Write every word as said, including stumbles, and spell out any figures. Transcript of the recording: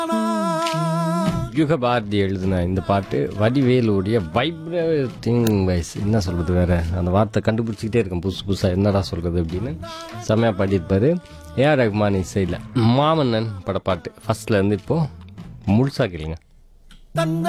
யுக பாரதி எழுதின இந்த பாட்டு வடிவேலுடைய வைப்ரேட்டிங் வாய்ஸ், என்ன சொல்கிறது வேறு, அந்த வார்த்தை கண்டுபிடிச்சிக்கிட்டே இருக்கேன் புதுசு புதுசாக என்னடா சொல்கிறது அப்படின்னு. செம்மையாக பாடியிருப்பார். ஏஆர் ரஹ்மான் இசையில் மாமன்னன் படப்பாட்டு ஃபஸ்ட்லேருந்து இப்போது முழுசாக கேளுங்க.